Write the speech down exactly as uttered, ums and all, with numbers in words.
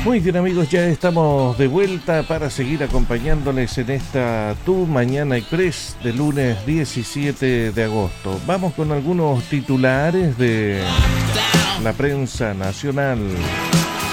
Muy bien amigos, ya estamos de vuelta para seguir acompañándoles en esta Tu Mañana Express de lunes diecisiete de agosto. Vamos con algunos titulares de la prensa nacional.